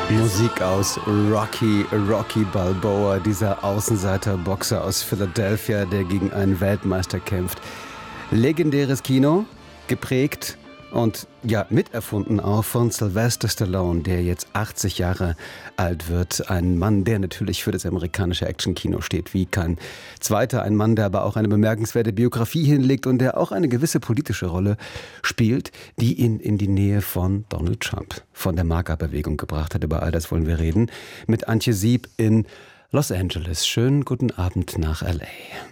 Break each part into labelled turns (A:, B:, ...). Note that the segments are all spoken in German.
A: Musik aus Rocky Balboa, dieser Außenseiter-Boxer aus Philadelphia, der gegen einen Weltmeister kämpft. Legendäres Kino, geprägt und ja miterfunden auch von Sylvester Stallone, der jetzt 80 Jahre alt wird. Ein Mann, der natürlich für das amerikanische Actionkino steht wie kein zweiter. Ein Mann, der aber auch eine bemerkenswerte Biografie hinlegt und der auch eine gewisse politische Rolle spielt, die ihn in die Nähe von Donald Trump, von der MAGA-Bewegung gebracht hat. Über all das wollen wir reden mit Antje Sieb in Los Angeles. Schönen guten Abend nach L.A.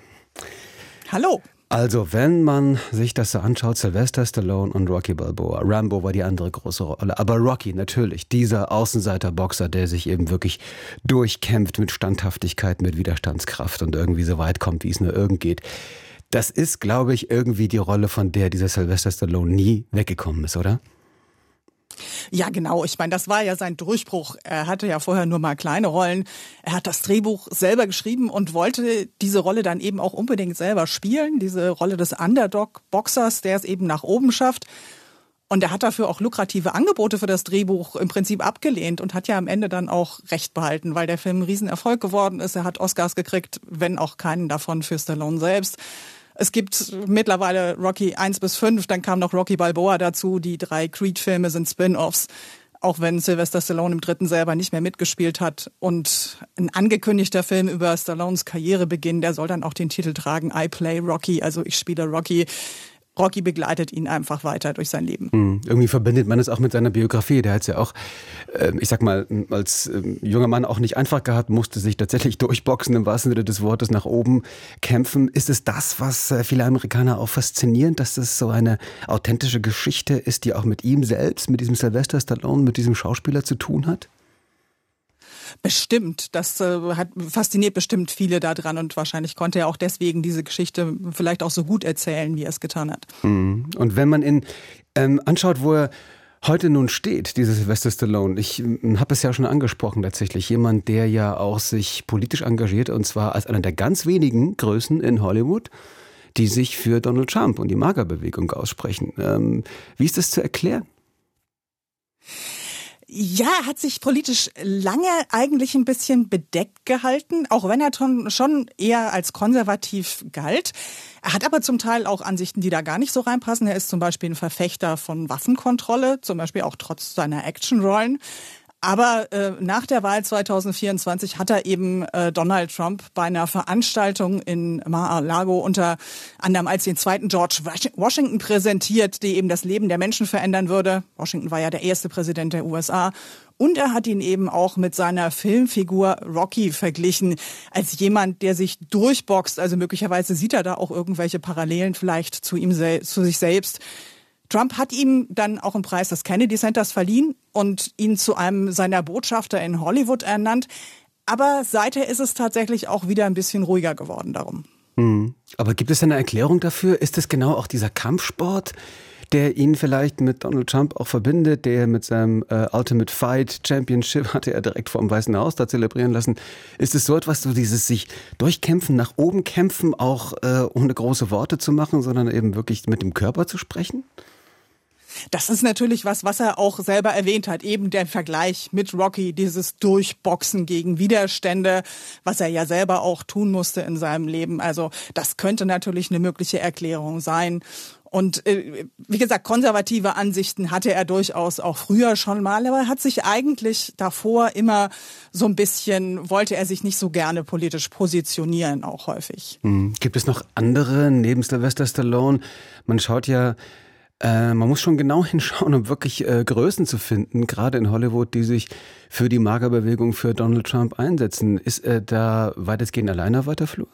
B: Hallo.
A: Also, wenn man sich das so anschaut, Sylvester Stallone und Rocky Balboa. Rambo war die andere große Rolle. Aber Rocky natürlich, dieser Außenseiter-Boxer, der sich eben wirklich durchkämpft mit Standhaftigkeit, mit Widerstandskraft und irgendwie so weit kommt, wie es nur irgend geht. Das ist, glaube ich, irgendwie die Rolle, von der dieser Sylvester Stallone nie weggekommen ist, oder?
B: Ja, genau. Ich meine, das war ja sein Durchbruch. Er hatte ja vorher nur mal kleine Rollen. Er hat das Drehbuch selber geschrieben und wollte diese Rolle dann eben auch unbedingt selber spielen. Diese Rolle des Underdog-Boxers, der es eben nach oben schafft. Und er hat dafür auch lukrative Angebote für das Drehbuch im Prinzip abgelehnt und hat ja am Ende dann auch Recht behalten, weil der Film ein Riesenerfolg geworden ist. Er hat Oscars gekriegt, wenn auch keinen davon für Stallone selbst. Es gibt mittlerweile Rocky 1-5, dann kam noch Rocky Balboa dazu. Die 3 Creed-Filme sind Spin-Offs, auch wenn Sylvester Stallone im 3. selber nicht mehr mitgespielt hat. Und ein angekündigter Film über Stallones Karrierebeginn, der soll dann auch den Titel tragen, I Play Rocky, also ich spiele Rocky. Rocky begleitet ihn einfach weiter durch sein Leben.
A: Irgendwie verbindet man es auch mit seiner Biografie. Der hat es ja auch, ich sag mal, als junger Mann auch nicht einfach gehabt, musste sich tatsächlich durchboxen, im wahrsten Sinne des Wortes, nach oben kämpfen. Ist es das, was viele Amerikaner auch fasziniert, dass das so eine authentische Geschichte ist, die auch mit ihm selbst, mit diesem Sylvester Stallone, mit diesem Schauspieler zu tun hat?
B: Bestimmt, das fasziniert bestimmt viele daran und wahrscheinlich konnte er auch deswegen diese Geschichte vielleicht auch so gut erzählen, wie er es getan hat.
A: Und wenn man ihn anschaut, wo er heute nun steht, dieser Sylvester Stallone, ich habe es ja schon angesprochen tatsächlich, jemand, der ja auch sich politisch engagiert und zwar als einer der ganz wenigen Größen in Hollywood, die sich für Donald Trump und die MAGA-Bewegung aussprechen. Wie ist das zu erklären?
B: Ja, er hat sich politisch lange eigentlich ein bisschen bedeckt gehalten, auch wenn er schon eher als konservativ galt. Er hat aber zum Teil auch Ansichten, die da gar nicht so reinpassen. Er ist zum Beispiel ein Verfechter von Waffenkontrolle, zum Beispiel auch trotz seiner Actionrollen. Aber nach der Wahl 2024 hat er eben Donald Trump bei einer Veranstaltung in Mar-a-Lago unter anderem als den zweiten George Washington präsentiert, die eben das Leben der Menschen verändern würde. Washington war ja der erste Präsident der USA. Und er hat ihn eben auch mit seiner Filmfigur Rocky verglichen, als jemand, der sich durchboxt. Also möglicherweise sieht er da auch irgendwelche Parallelen vielleicht zu sich selbst. Trump hat ihm dann auch einen Preis des Kennedy Centers verliehen und ihn zu einem seiner Botschafter in Hollywood ernannt. Aber seither ist es tatsächlich auch wieder ein bisschen ruhiger geworden darum.
A: Aber gibt es eine Erklärung dafür? Ist es genau auch dieser Kampfsport, der ihn vielleicht mit Donald Trump auch verbindet, der mit seinem Ultimate Fight Championship hatte er direkt vor dem Weißen Haus da zelebrieren lassen? Ist es so etwas, so dieses sich durchkämpfen, nach oben kämpfen, auch ohne große Worte zu machen, sondern eben wirklich mit dem Körper zu sprechen?
B: Das ist natürlich was er auch selber erwähnt hat, eben der Vergleich mit Rocky, dieses Durchboxen gegen Widerstände, was er ja selber auch tun musste in seinem Leben. Also das könnte natürlich eine mögliche Erklärung sein. Und wie gesagt, konservative Ansichten hatte er durchaus auch früher schon mal, aber er hat sich eigentlich davor immer so ein bisschen, wollte er sich nicht so gerne politisch positionieren, auch häufig.
A: Gibt es noch andere neben Sylvester Stallone? Man schaut ja, man muss schon genau hinschauen, um wirklich Größen zu finden, gerade in Hollywood, die sich für die MAGA-Bewegung, für Donald Trump einsetzen. Ist er da weitestgehend alleine auf weiter Flur?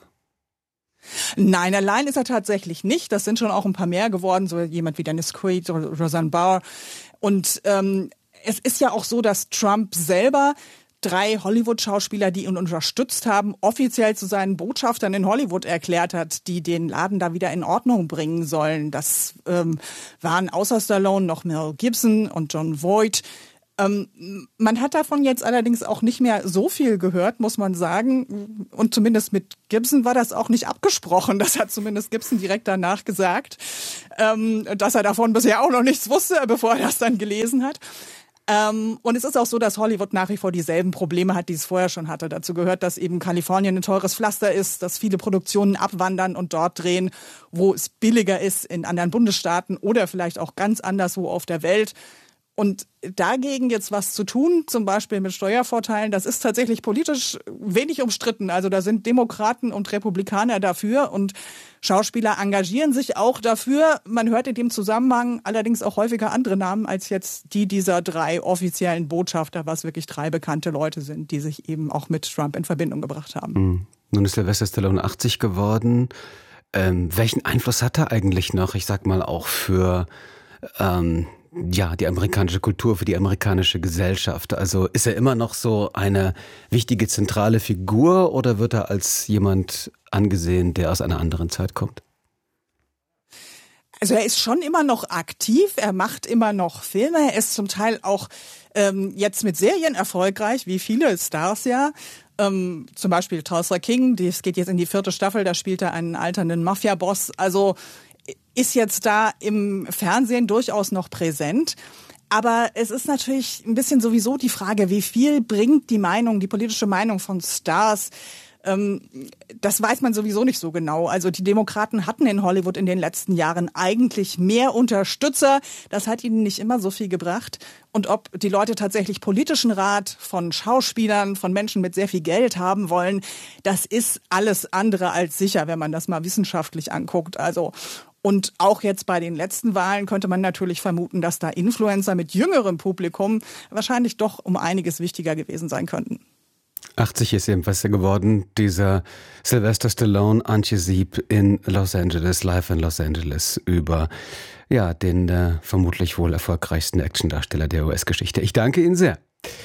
B: Nein, allein ist er tatsächlich nicht. Das sind schon auch ein paar mehr geworden, so jemand wie Dennis Quaid oder Roseanne Barr. Und es ist ja auch so, dass Trump selber 3 Hollywood-Schauspieler, die ihn unterstützt haben, offiziell zu seinen Botschaftern in Hollywood erklärt hat, die den Laden da wieder in Ordnung bringen sollen. Das waren außer Stallone noch Mel Gibson und Jon Voight. Man hat davon jetzt allerdings auch nicht mehr so viel gehört, muss man sagen. Und zumindest mit Gibson war das auch nicht abgesprochen. Das hat zumindest Gibson direkt danach gesagt, dass er davon bisher auch noch nichts wusste, bevor er das dann gelesen hat. Und es ist auch so, dass Hollywood nach wie vor dieselben Probleme hat, die es vorher schon hatte. Dazu gehört, dass eben Kalifornien ein teures Pflaster ist, dass viele Produktionen abwandern und dort drehen, wo es billiger ist in anderen Bundesstaaten oder vielleicht auch ganz anderswo auf der Welt. Und dagegen jetzt was zu tun, zum Beispiel mit Steuervorteilen, das ist tatsächlich politisch wenig umstritten. Also da sind Demokraten und Republikaner dafür und Schauspieler engagieren sich auch dafür. Man hört in dem Zusammenhang allerdings auch häufiger andere Namen als jetzt die dieser 3 offiziellen Botschafter, was wirklich 3 bekannte Leute sind, die sich eben auch mit Trump in Verbindung gebracht haben.
A: Nun ist Sylvester Stallone 80 geworden. Welchen Einfluss hat er eigentlich noch, ich sag mal auch für die amerikanische Kultur, für die amerikanische Gesellschaft? Also ist er immer noch so eine wichtige zentrale Figur oder wird er als jemand angesehen, der aus einer anderen Zeit kommt?
B: Also er ist schon immer noch aktiv, er macht immer noch Filme, er ist zum Teil auch jetzt mit Serien erfolgreich, wie viele Stars ja. Zum Beispiel Tulsa King, das geht jetzt in die 4. Staffel, da spielt er einen alternden Mafia-Boss. Also ist jetzt da im Fernsehen durchaus noch präsent. Aber es ist natürlich ein bisschen sowieso die Frage, wie viel bringt die politische Meinung von Stars? Das weiß man sowieso nicht so genau. Also die Demokraten hatten in Hollywood in den letzten Jahren eigentlich mehr Unterstützer. Das hat ihnen nicht immer so viel gebracht. Und ob die Leute tatsächlich politischen Rat von Schauspielern, von Menschen mit sehr viel Geld haben wollen, das ist alles andere als sicher, wenn man das mal wissenschaftlich anguckt. Und auch jetzt bei den letzten Wahlen könnte man natürlich vermuten, dass da Influencer mit jüngerem Publikum wahrscheinlich doch um einiges wichtiger gewesen sein könnten.
A: 80 ist ebenfalls geworden, dieser Sylvester Stallone, Antje Sieb in Los Angeles, live in Los Angeles über den vermutlich wohl erfolgreichsten Actiondarsteller der US-Geschichte. Ich danke Ihnen sehr.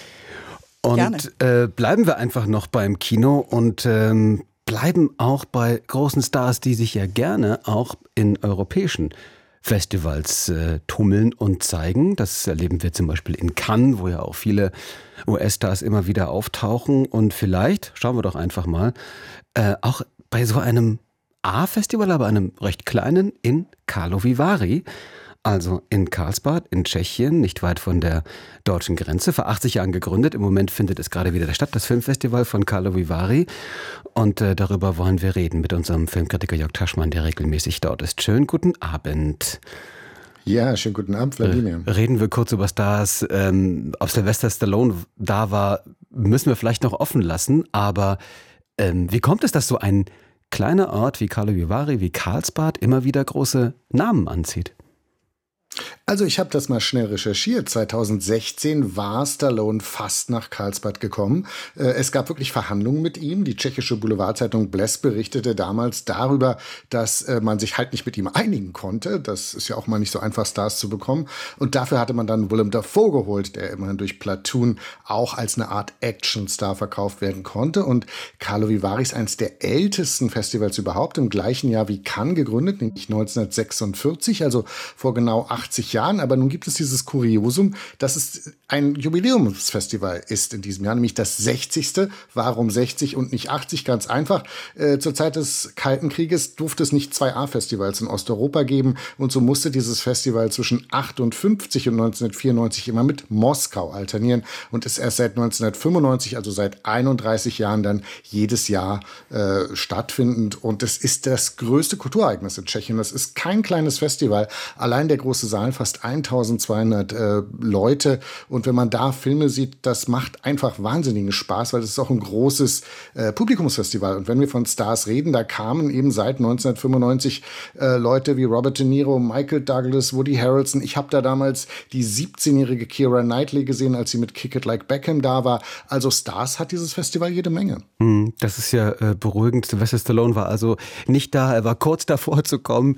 A: Und bleiben wir einfach noch beim Kino und bleiben auch bei großen Stars, die sich ja gerne auch in europäischen Festivals tummeln und zeigen. Das erleben wir zum Beispiel in Cannes, wo ja auch viele US-Stars immer wieder auftauchen. Und vielleicht, schauen wir doch einfach mal, auch bei so einem A-Festival, aber einem recht kleinen, in Karlovy Vary. Also in Karlsbad in Tschechien, nicht weit von der deutschen Grenze, vor 80 Jahren gegründet. Im Moment findet es gerade wieder statt, das Filmfestival von Karlovy Vary. Und darüber wollen wir reden mit unserem Filmkritiker Jörg Taschmann, der regelmäßig dort ist. Schönen guten Abend.
C: Ja, schönen guten Abend, Wladimir.
A: Reden wir kurz über Stars. Ob Sylvester Stallone da war, müssen wir vielleicht noch offen lassen. Aber wie kommt es, dass so ein kleiner Ort wie Karlovy Vary, wie Karlsbad, immer wieder große Namen anzieht?
C: Also ich habe das mal schnell recherchiert. 2016 war Stallone fast nach Karlsbad gekommen. Es gab wirklich Verhandlungen mit ihm. Die tschechische Boulevardzeitung Blesk berichtete damals darüber, dass man sich halt nicht mit ihm einigen konnte. Das ist ja auch mal nicht so einfach, Stars zu bekommen. Und dafür hatte man dann Willem Dafoe geholt, der immerhin durch Platoon auch als eine Art Actionstar verkauft werden konnte. Und Karlovy Vary ist eines der ältesten Festivals überhaupt, im gleichen Jahr wie Cannes gegründet, nämlich 1946, also vor genau 80 Jahren. Aber nun gibt es dieses Kuriosum, dass es ein Jubiläumsfestival ist in diesem Jahr, nämlich das 60. Warum 60 und nicht 80? Ganz einfach. Zur Zeit des Kalten Krieges durfte es nicht 2 A-Festivals in Osteuropa geben und so musste dieses Festival zwischen 58 und 1994 immer mit Moskau alternieren und ist erst seit 1995, also seit 31 Jahren dann jedes Jahr stattfindend. Und es ist das größte Kulturereignis in Tschechien. Das ist kein kleines Festival. Allein der große Saal fast 1200 Leute. Und wenn man da Filme sieht, das macht einfach wahnsinnigen Spaß, weil es ist auch ein großes Publikumsfestival. Und wenn wir von Stars reden, da kamen eben seit 1995 Leute wie Robert De Niro, Michael Douglas, Woody Harrelson. Ich habe da damals die 17-jährige Keira Knightley gesehen, als sie mit Kick It Like Beckham da war. Also Stars hat dieses Festival jede Menge.
A: Das ist ja beruhigend. Sylvester Stallone war also nicht da, er war kurz davor zu kommen.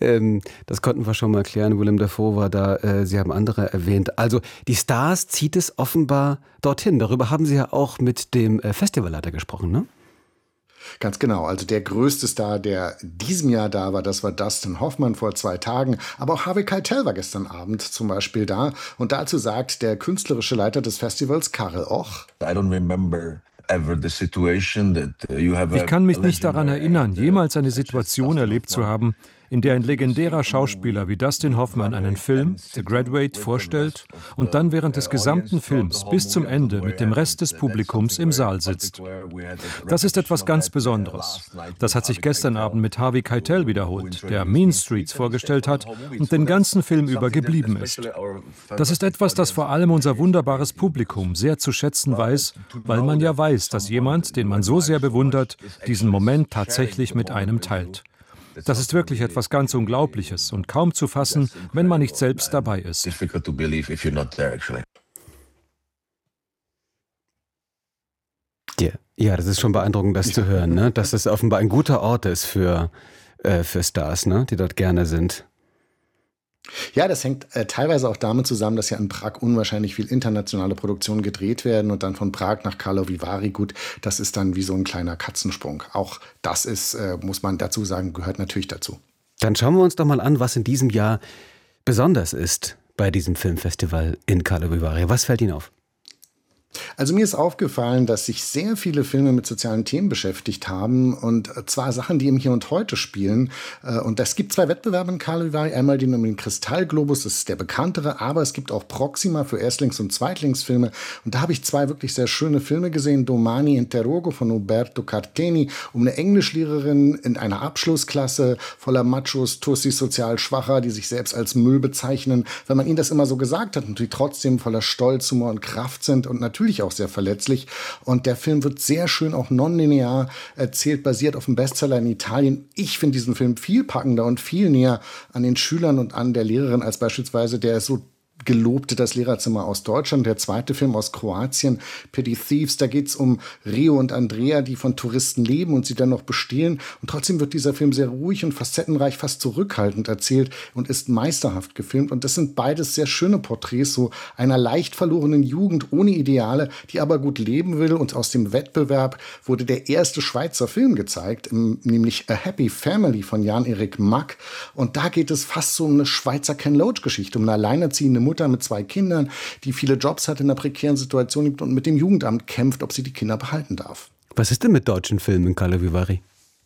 A: Das konnten wir schon mal klären. Willem Dafoe war da, Sie haben andere erwähnt. Also die Stars zieht es offenbar dorthin. Darüber haben Sie ja auch mit dem Festivalleiter gesprochen, ne?
C: Ganz genau. Also der größte Star, der diesem Jahr da war, das war Dustin Hoffman vor 2 Tagen. Aber auch Harvey Keitel war gestern Abend zum Beispiel da. Und dazu sagt der künstlerische Leiter des Festivals, Karel Och:
D: Ich kann mich nicht daran erinnern, jemals eine Situation erlebt zu haben, in der ein legendärer Schauspieler wie Dustin Hoffman einen Film, The Graduate, vorstellt und dann während des gesamten Films bis zum Ende mit dem Rest des Publikums im Saal sitzt. Das ist etwas ganz Besonderes. Das hat sich gestern Abend mit Harvey Keitel wiederholt, der Mean Streets vorgestellt hat und den ganzen Film über geblieben ist. Das ist etwas, das vor allem unser wunderbares Publikum sehr zu schätzen weiß, weil man ja weiß, dass jemand, den man so sehr bewundert, diesen Moment tatsächlich mit einem teilt. Das ist wirklich etwas ganz Unglaubliches und kaum zu fassen, wenn man nicht selbst dabei ist.
A: Ja, das ist schon beeindruckend, das zu hören, ne? Dass es offenbar ein guter Ort ist für Stars, ne? Die dort gerne sind.
C: Ja, das hängt teilweise auch damit zusammen, dass ja in Prag unwahrscheinlich viel internationale Produktionen gedreht werden und dann von Prag nach Karlovy Vary, gut, das ist dann wie so ein kleiner Katzensprung. Auch das ist, muss man dazu sagen, gehört natürlich dazu.
A: Dann schauen wir uns doch mal an, was in diesem Jahr besonders ist bei diesem Filmfestival in Karlovy Vary. Was fällt Ihnen auf?
C: Also mir ist aufgefallen, dass sich sehr viele Filme mit sozialen Themen beschäftigt haben und zwar Sachen, die im Hier und Heute spielen. Und es gibt 2 Wettbewerbe in Karlovy Vary. Einmal den Kristallglobus, das ist der bekanntere, aber es gibt auch Proxima für Erstlings- und Zweitlingsfilme. Und da habe ich 2 wirklich sehr schöne Filme gesehen. Domani Interrogo von Umberto Carteni um eine Englischlehrerin in einer Abschlussklasse voller Machos, Tussis, sozial Schwacher, die sich selbst als Müll bezeichnen. Wenn man ihnen das immer so gesagt hat und die trotzdem voller Stolz, Humor und Kraft sind und natürlich auch sehr verletzlich. Und der Film wird sehr schön auch nonlinear erzählt, basiert auf einem Bestseller in Italien. Ich finde diesen Film viel packender und viel näher an den Schülern und an der Lehrerin als beispielsweise der so gelobte Das Lehrerzimmer aus Deutschland. Der zweite Film aus Kroatien, Petty Thieves, da geht es um Rio und Andrea, die von Touristen leben und sie dann noch bestehlen. Und trotzdem wird dieser Film sehr ruhig und facettenreich, fast zurückhaltend erzählt und ist meisterhaft gefilmt. Und das sind beides sehr schöne Porträts so einer leicht verlorenen Jugend ohne Ideale, die aber gut leben will. Und aus dem Wettbewerb wurde der erste Schweizer Film gezeigt, nämlich A Happy Family von Jan-Erik Mack. Und da geht es fast so um eine Schweizer Ken Loach-Geschichte, um eine alleinerziehende Mutter mit 2 Kindern, die viele Jobs hat, in einer prekären Situation lebt und mit dem Jugendamt kämpft, ob sie die Kinder behalten darf.
A: Was ist denn mit deutschen Filmen in Karlovy Vary?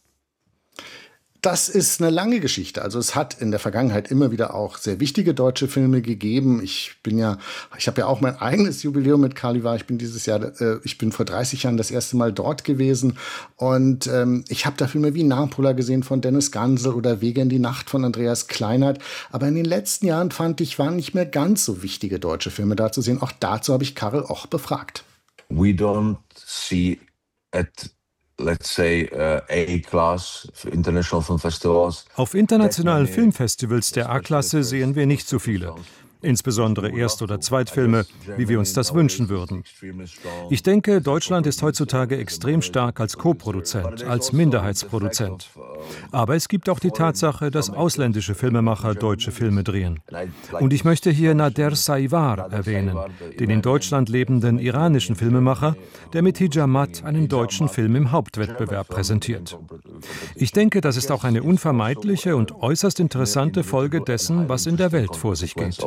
C: Das ist eine lange Geschichte. Also es hat in der Vergangenheit immer wieder auch sehr wichtige deutsche Filme gegeben. Ich habe ja auch mein eigenes Jubiläum mit Karlovy Vary. Ich bin vor 30 Jahren das erste Mal dort gewesen. Und ich habe da Filme wie Napola gesehen von Dennis Gansel oder Wege in die Nacht von Andreas Kleinert. Aber in den letzten Jahren fand ich, waren nicht mehr ganz so wichtige deutsche Filme da zu sehen. Auch dazu habe ich Karel Och befragt.
E: We don't see at let's say A-Class international film festivals.
D: Auf internationalen Filmfestivals der A-Klasse sehen wir nicht so viele. Insbesondere Erst- oder Zweitfilme, wie wir uns das wünschen würden. Ich denke, Deutschland ist heutzutage extrem stark als Co-Produzent, als Minderheitsproduzent. Aber es gibt auch die Tatsache, dass ausländische Filmemacher deutsche Filme drehen. Und ich möchte hier Nader Saivar erwähnen, den in Deutschland lebenden iranischen Filmemacher, der mit Hijamat einen deutschen Film im Hauptwettbewerb präsentiert. Ich denke, das ist auch eine unvermeidliche und äußerst interessante Folge dessen, was in der Welt vor sich geht.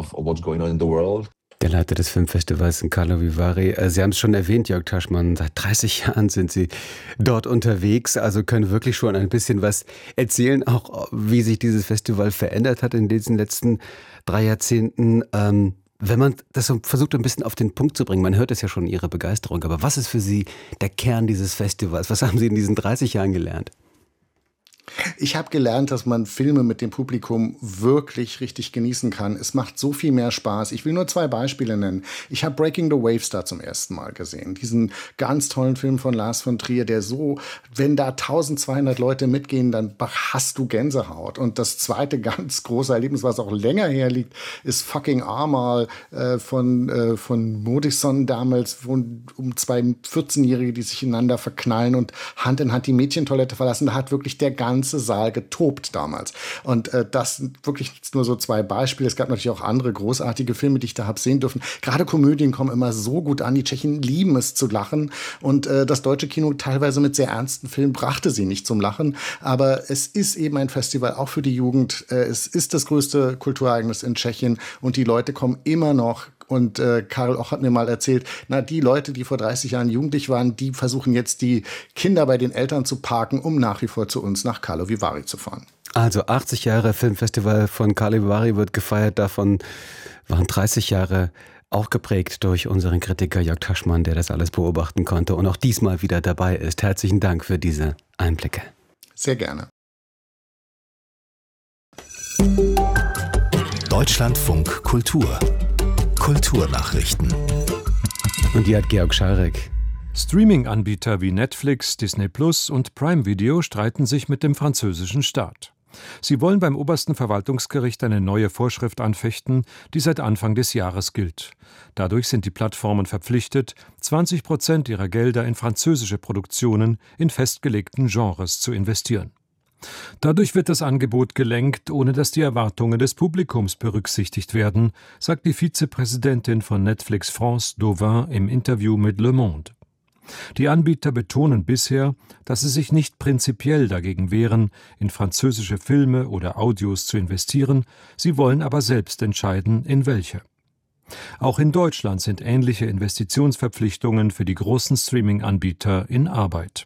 A: Der Leiter des Filmfestivals in Karlovy Vary. Sie haben es schon erwähnt, Jörg Taschmann, seit 30 Jahren sind Sie dort unterwegs, also können wirklich schon ein bisschen was erzählen, auch wie sich dieses Festival verändert hat in diesen letzten 3 Jahrzehnten. Wenn man das so versucht, ein bisschen auf den Punkt zu bringen, man hört es ja schon, Ihre Begeisterung, aber was ist für Sie der Kern dieses Festivals? Was haben Sie in diesen 30 Jahren gelernt?
C: Ich habe gelernt, dass man Filme mit dem Publikum wirklich richtig genießen kann. Es macht so viel mehr Spaß. Ich will nur 2 Beispiele nennen. Ich habe Breaking the Waves da zum ersten Mal gesehen. Diesen ganz tollen Film von Lars von Trier, der so, wenn da 1200 Leute mitgehen, dann hast du Gänsehaut. Und das zweite ganz große Erlebnis, was auch länger herliegt, ist Fucking Amal von Modison damals, um 2 14-Jährige, die sich ineinander verknallen und Hand in Hand die Mädchentoilette verlassen. Da hat wirklich der ganze Saal getobt damals. Und das sind wirklich nur so 2 Beispiele. Es gab natürlich auch andere großartige Filme, die ich da habe sehen dürfen. Gerade Komödien kommen immer so gut an. Die Tschechen lieben es zu lachen. Und das deutsche Kino teilweise mit sehr ernsten Filmen brachte sie nicht zum Lachen. Aber es ist eben ein Festival auch für die Jugend. Es ist das größte Kulturereignis in Tschechien. Und die Leute kommen immer noch Und Karl Och hat mir mal erzählt, die Leute, die vor 30 Jahren jugendlich waren, die versuchen jetzt die Kinder bei den Eltern zu parken, um nach wie vor zu uns nach Karlovy Vary zu fahren.
A: Also 80 Jahre Filmfestival von Karlovy Vary wird gefeiert, davon waren 30 Jahre auch geprägt durch unseren Kritiker Jörg Taschmann, der das alles beobachten konnte und auch diesmal wieder dabei ist. Herzlichen Dank für diese Einblicke.
C: Sehr gerne.
F: Deutschlandfunk Kultur. Kulturnachrichten.
A: Und die hat Georg Scharek.
D: Streaming-Anbieter wie Netflix, Disney Plus und Prime Video streiten sich mit dem französischen Staat. Sie wollen beim obersten Verwaltungsgericht eine neue Vorschrift anfechten, die seit Anfang des Jahres gilt. Dadurch sind die Plattformen verpflichtet, 20% ihrer Gelder in französische Produktionen in festgelegten Genres zu investieren. Dadurch wird das Angebot gelenkt, ohne dass die Erwartungen des Publikums berücksichtigt werden, sagt die Vizepräsidentin von Netflix France, Dauvin, im Interview mit Le Monde. Die Anbieter betonen bisher, dass sie sich nicht prinzipiell dagegen wehren, in französische Filme oder Audios zu investieren, sie wollen aber selbst entscheiden, in welche. Auch in Deutschland sind ähnliche Investitionsverpflichtungen für die großen Streaming-Anbieter in Arbeit.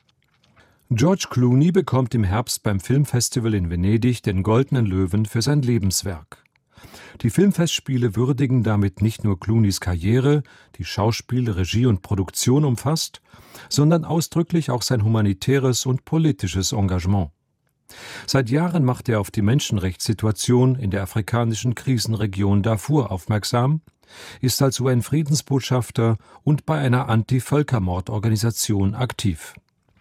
D: George Clooney bekommt im Herbst beim Filmfestival in Venedig den Goldenen Löwen für sein Lebenswerk. Die Filmfestspiele würdigen damit nicht nur Clooneys Karriere, die Schauspiel, Regie und Produktion umfasst, sondern ausdrücklich auch sein humanitäres und politisches Engagement. Seit Jahren macht er auf die Menschenrechtssituation in der afrikanischen Krisenregion Darfur aufmerksam, ist als UN-Friedensbotschafter und bei einer Anti-Völkermord-Organisation aktiv.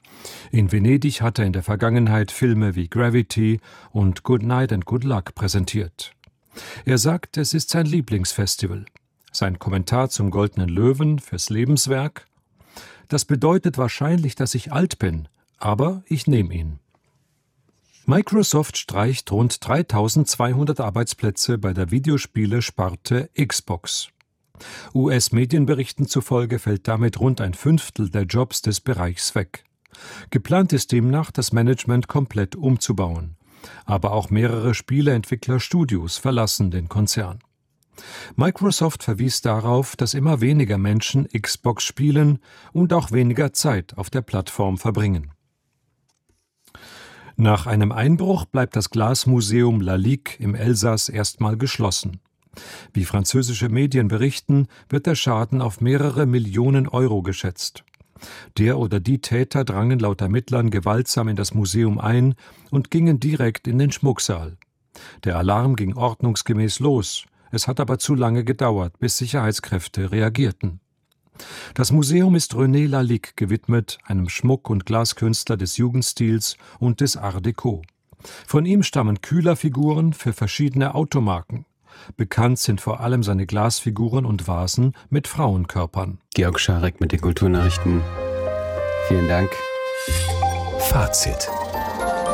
D: In Venedig hat er in der Vergangenheit Filme wie Gravity und Good Night and Good Luck präsentiert. Er sagt, es ist sein Lieblingsfestival. Sein Kommentar zum Goldenen Löwen fürs Lebenswerk: Das bedeutet wahrscheinlich, dass ich alt bin, aber ich nehme ihn. Microsoft streicht rund 3200 Arbeitsplätze bei der Videospiele-Sparte Xbox. US-Medienberichten zufolge fällt damit rund ein Fünftel der Jobs des Bereichs weg. Geplant ist demnach, das Management komplett umzubauen. Aber auch mehrere Spieleentwicklerstudios verlassen den Konzern. Microsoft verwies darauf, dass immer weniger Menschen Xbox spielen und auch weniger Zeit auf der Plattform verbringen. Nach einem Einbruch bleibt das Glasmuseum Lalique im Elsass erstmal geschlossen. Wie französische Medien berichten, wird der Schaden auf mehrere Millionen Euro geschätzt. Der oder die Täter drangen laut Ermittlern gewaltsam in das Museum ein und gingen direkt in den Schmucksaal. Der Alarm ging ordnungsgemäß los. Es hat aber zu lange gedauert, bis Sicherheitskräfte reagierten. Das Museum ist René Lalique gewidmet, einem Schmuck- und Glaskünstler des Jugendstils und des Art Deco. Von ihm stammen Kühlerfiguren für verschiedene Automarken. Bekannt sind vor allem seine Glasfiguren und Vasen mit Frauenkörpern.
A: Georg Scharek mit den Kulturnachrichten. Vielen Dank.
F: Fazit.